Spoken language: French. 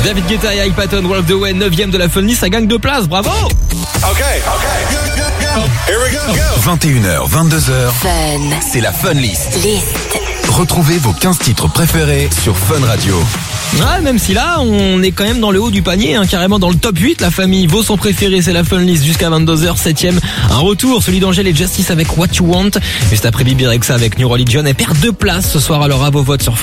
David Guetta et Ike Patton, Walk the Way, 9ème de la Fun List, ça gagne 2 places, bravo. Okay. Here we go. 21h, 22h. Fun. C'est la Fun List. List. Retrouvez vos 15 titres préférés sur Fun Radio. Ouais, même si là, on est quand même dans le haut du panier, carrément dans le top 8. La famille vaut son préféré, c'est la Fun List jusqu'à 22h, 7ème. Un retour, celui d'Angèle et Justice avec What You Want. Juste après Bibi Rexha avec New Religion. Elle perd 2 places ce soir, alors à vos votes sur Fun.